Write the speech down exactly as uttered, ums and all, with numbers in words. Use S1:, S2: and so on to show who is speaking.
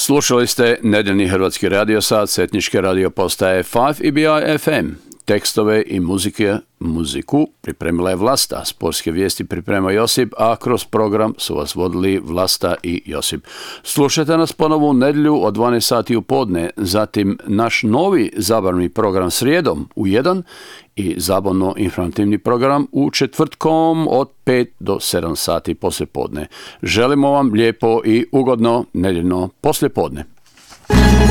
S1: Slušali ste Nedeljni hrvatski radiosat s etničke radio postaje pet E B I F M. Tekstove i muzike, muziku pripremila je Vlasta, sportske vijesti priprema Josip, a kroz program su vas vodili Vlasta i Josip. Slušajte nas ponovo u nedjelju od dvanaest sati u podne, zatim naš novi zabavni program srijedom u jedan i zabavno-informativni program u četvrtkom od pet do sedam sati poslije podne. Želimo vam lijepo i ugodno nedjeljno poslije podne.